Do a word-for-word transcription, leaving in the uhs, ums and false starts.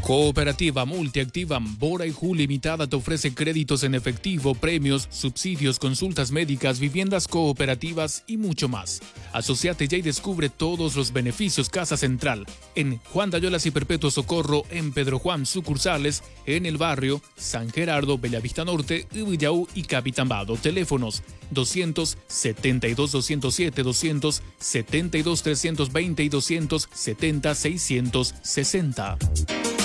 Cooperativa Multiactiva Bora y Ju Limitada te ofrece créditos en efectivo, premios, subsidios, consultas médicas, viviendas cooperativas y mucho más. Asociate ya y descubre todos los beneficios. Casa Central, en Juan Dayolas y Perpetuo Socorro, en Pedro Juan, sucursales, en el barrio San Gerardo, Bellavista Norte, Ubillaú y Capitambado. Teléfonos doscientos setenta y dos doscientos siete, doscientos setenta y dos trescientos veinte y doscientos setenta seiscientos sesenta.